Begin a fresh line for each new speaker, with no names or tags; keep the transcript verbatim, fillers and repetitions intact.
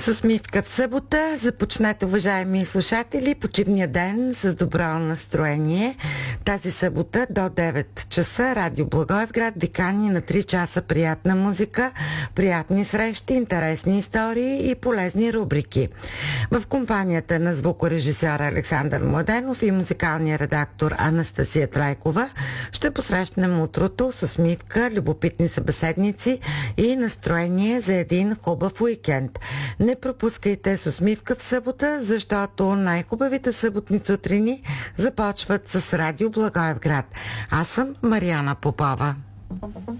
С усмивка в събота започнете, уважаеми слушатели, почивния ден с добро настроение. Тази събота до девет часа Радио Благоевград ви кани на три часа приятна музика, приятни срещи, интересни истории и полезни рубрики. В компанията на звукорежисьора Александър Младенов и музикалния редактор Анастасия Трайкова ще посрещнем утрото с усмивка, любопитни събеседници и настроение за един хубав уикенд. Не пропускайте с усмивка в събота, защото най-хубавите съботни сутрини започват с Радио Благоевград. Аз съм Мариана Попова.